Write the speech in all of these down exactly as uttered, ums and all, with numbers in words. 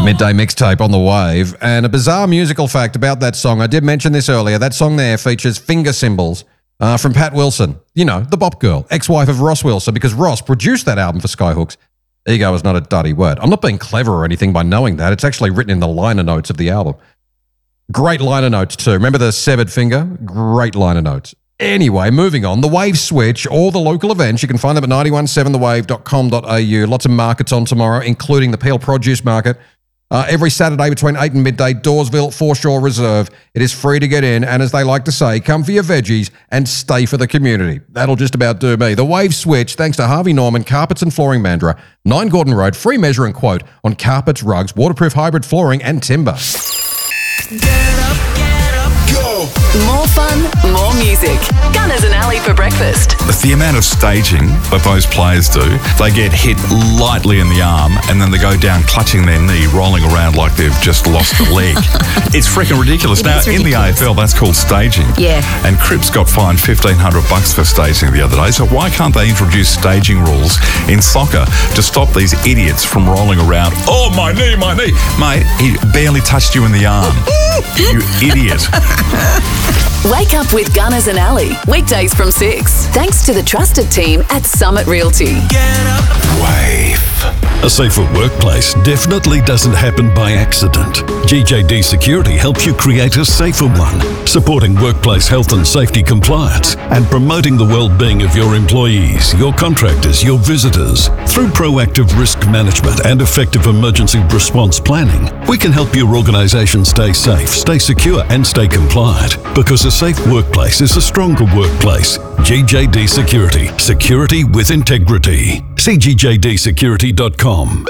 Midday mixtape on the Wave. And a bizarre musical fact about that song. I did mention this earlier. That song there features finger cymbals uh, from Pat Wilson. You know, the Bop Girl, ex-wife of Ross Wilson, because Ross produced that album for Skyhooks. Ego is not a dirty word. I'm not being clever or anything by knowing that. It's actually written in the liner notes of the album. Great liner notes too. Remember the severed finger? Great liner notes. Anyway, moving on. The Wave Switch, all the local events, you can find them at nine one seven the wave dot com dot a u. Lots of markets on tomorrow, including the Peel Produce Market. Uh, every Saturday between eight and midday, Dawesville, Foreshore Reserve. It is free to get in, and as they like to say, come for your veggies and stay for the community. That'll just about do me. The Wave Switch, thanks to Harvey Norman, Carpets and Flooring Mandurah, nine Gordon Road, free measure and quote on carpets, rugs, waterproof hybrid flooring and timber. Get up, get up, go! More fun, more music. Gunners and Ali for breakfast. The amount of staging that those players do, they get hit lightly in the arm and then they go down clutching their knee, rolling around like they've just lost a leg. It's freaking ridiculous. It now, ridiculous. in the A F L, that's called staging. Yeah. And Cripps got fined fifteen hundred bucks for staging the other day. So why can't they introduce staging rules in soccer to stop these idiots from rolling around? Oh, my knee, my knee. Mate, he barely touched you in the arm. You idiot. Wake up with Gunners and Ali. Weekdays from six. Thanks to the trusted team at Summit Realty. Get up. Wave. A safer workplace definitely doesn't happen by accident. G J D Security helps you create a safer one, supporting workplace health and safety compliance and promoting the well-being of your employees, your contractors, your visitors. Through proactive risk management and effective emergency response planning, we can help your organization stay safe, stay secure, and stay compliant. Because a safe workplace is a stronger workplace. G J D Security. Security with integrity. See G J D security dot com.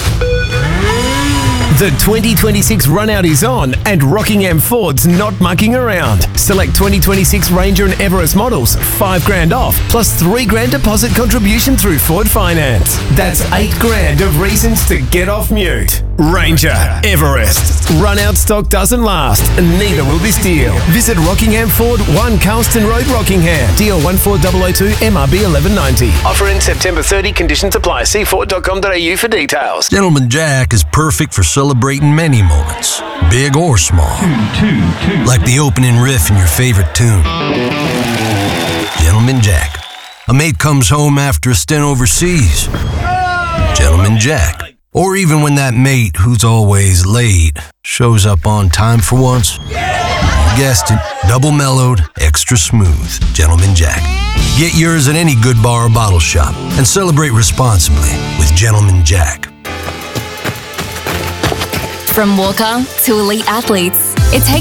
The twenty twenty-six run-out is on and Rockingham Ford's not mucking around. Select twenty twenty-six Ranger and Everest models, five grand off, plus three grand deposit contribution through Ford Finance. That's eight grand of reasons to get off mute. Ranger, Everest. Run-out stock doesn't last, and neither will this deal. Visit Rockingham Ford, one Carlston Road, Rockingham. D L one four zero zero two, M R B eleven ninety. Offer in September thirtieth, conditions apply. See ford dot com dot a u for details. Gentleman Jack is perfect for celebrating many moments, big or small. Two, two, two. Like the opening riff in your favorite tune. Gentleman Jack. A mate comes home after a stint overseas. Gentleman Jack. Or even when that mate, who's always late, shows up on time for once. You guessed it, double mellowed, extra smooth. Gentleman Jack. Get yours at any good bar or bottle shop and celebrate responsibly with Gentleman Jack. From walker to elite athletes, it takes